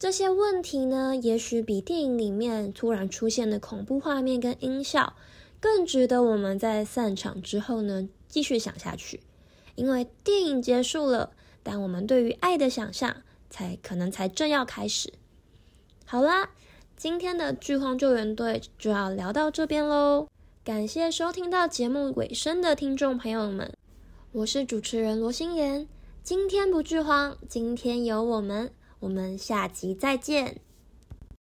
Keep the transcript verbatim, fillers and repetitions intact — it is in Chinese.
这些问题呢，也许比电影里面突然出现的恐怖画面跟音效更值得我们在散场之后呢继续想下去。因为电影结束了，但我们对于爱的想象才可能才正要开始。好啦，今天的剧荒救援队就要聊到这边咯。感谢收听到节目尾声的听众朋友们，我是主持人罗心妍。今天不剧荒，今天有我们，我们下集再见。